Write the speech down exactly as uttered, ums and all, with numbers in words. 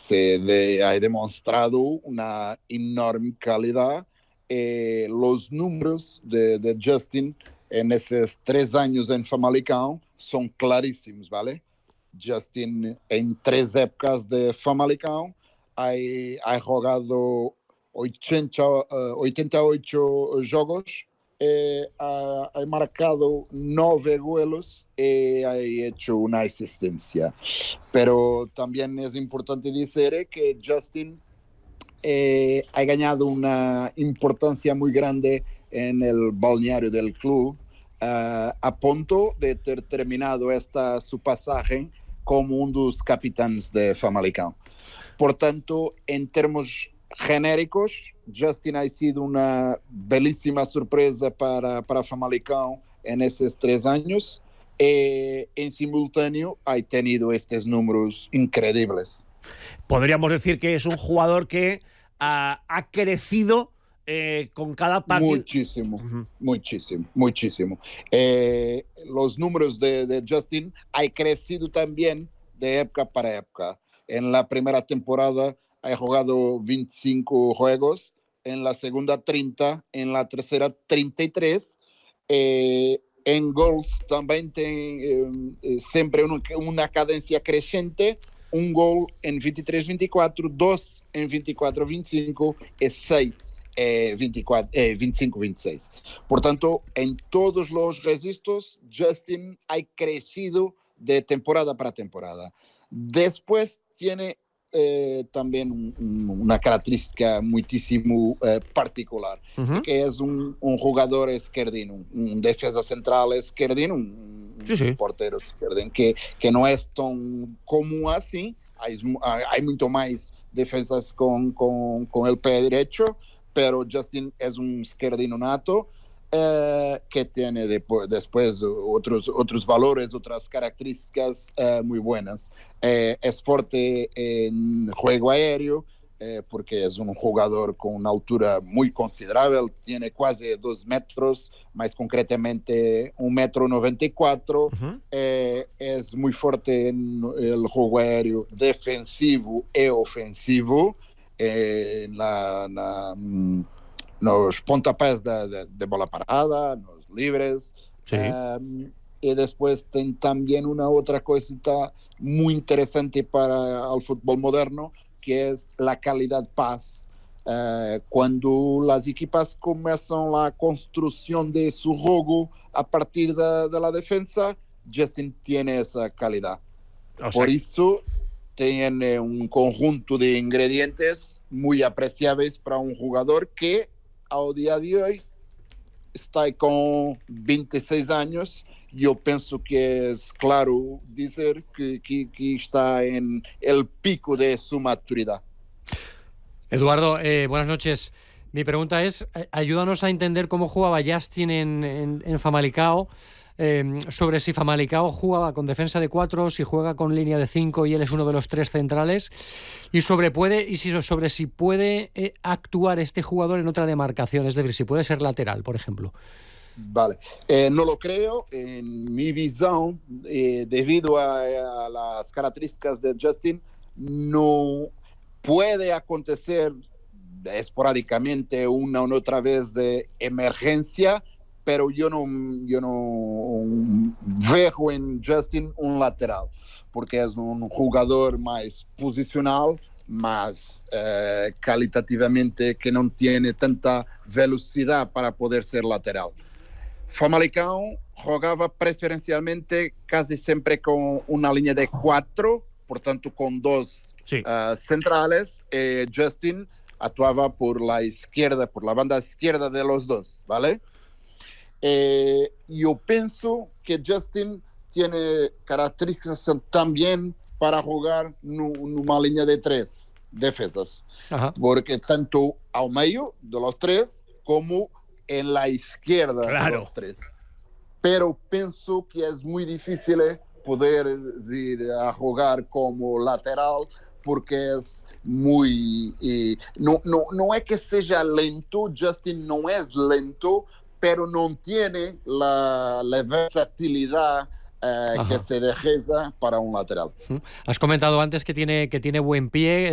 se de, ha demostrado una enorme calidad. Eh, los números de, de Justin en esos tres años en Famalicão son clarísimos, ¿vale? Justin en tres épocas de Famalicão ha, ha jugado ochenta, uh, ochenta y ocho jogos, eh, ha, ha marcado nueve goles y ha hecho una asistencia. Pero también es importante decir que Justin eh, ha ganado una importancia muy grande en el balneario del club, uh, a punto de ter terminado esta su pasaje como un dos capitanes de Famalicão. Por tanto, en términos genéricos, Justin ha sido una belísima sorpresa para, para Famalicão en esos tres años. Eh, en simultáneo, ha tenido estos números increíbles. Podríamos decir que es un jugador que uh, ha crecido eh, con cada partido. Muchísimo, uh-huh. muchísimo, muchísimo. Eh, los números de, de Justin han crecido también de época para época. En la primera temporada ha jugado veinticinco juegos, en la segunda treinta, en la tercera treinta y tres. Eh, en gols también tiene eh, siempre una, una cadencia creciente, un gol en veintitrés veinticuatro, dos en veinticuatro veinticinco y seis eh, veinticuatro, eh, veinticinco veintiséis. Por tanto, en todos los registros, Justin ha crecido de temporada para temporada. Después tiene eh, también un, un, una característica muchísimo eh, particular, uh-huh. que es un, un jugador esquerdino, un, un defensa central esquerdino, un, sí, sí. un portero esquerdino, que, que no es tan común así. Hay, hay mucho más defensas con, con, con el pie derecho, pero Justin es un esquerdino nato. Uh, que tiene de, después otros, otros valores, otras características uh, muy buenas. Uh, es fuerte en juego aéreo, uh, porque es un jugador con una altura muy considerable, tiene casi dos metros, más concretamente un metro noventa y cuatro. Uh-huh. Uh, es muy fuerte en el juego aéreo defensivo y ofensivo. Uh, en la... la um, nos pontapés de, de, de bola parada, nos libres. Sí. Um, y después tem también una otra cosita muy interesante para el fútbol moderno, que es la calidad paz. Uh, cuando las equipas comienzan la construcción de su juego a partir de, de la defensa, Justin tiene esa calidad. O sea, por eso tiene un conjunto de ingredientes muy apreciables para un jugador que ao día de hoy está con veintiséis años. Yo pienso que es claro decir que, que, que está en el pico de su maturidad. Eduardo, eh, buenas noches. Mi pregunta es, ayúdanos a entender cómo jugaba Justin en, en, en Famalicão, eh, sobre si Famalicão jugaba con defensa de cuatro, si juega con línea de cinco y él es uno de los tres centrales, y sobre puede y si sobre si puede eh, actuar este jugador en otra demarcación, es decir, si puede ser lateral, por ejemplo. Vale, eh, no lo creo. En mi visión, eh, debido a, a las características de Justin, no puede acontecer esporádicamente una o otra vez de emergencia, pero yo no, yo no veo en Justin un lateral, porque es un jugador más posicional, más eh, calitativamente, que no tiene tanta velocidad para poder ser lateral. Famalicão jugaba preferencialmente casi siempre con una línea de cuatro, por tanto con dos sí. uh, centrales. Eh, Justin actuaba por la izquierda, por la banda izquierda de los dos, ¿vale? Eh, yo pienso que Justin tiene características también para jugar en una línea de tres defensas. Ajá. Porque tanto al medio de los tres como en la izquierda claro. de los tres. Pero pienso que es muy difícil poder ir a jugar como lateral, porque es muy... Eh, no, no, no es que sea lento, Justin no es lento, pero no tiene la, la versatilidad eh, que se deseja para un lateral. Has comentado antes que tiene, que tiene buen pie.